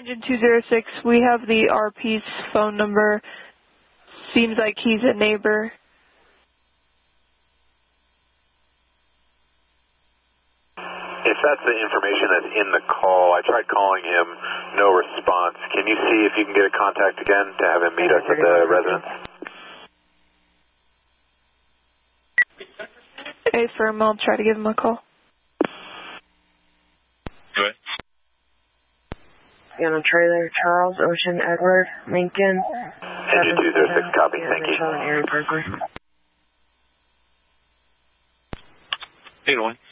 Engine 206, we have the RP's phone number. Seems like he's a neighbor. If that's the information that's in the call, I tried calling him, no response. Can you see if you can get a contact again to have him meet us at the residence? Hey, firm, I'll try to give him a call. Go ahead. On a trailer, Charles, Ocean, Edward, Lincoln. Engine 206, copy, thank you. Area Parkway. 801.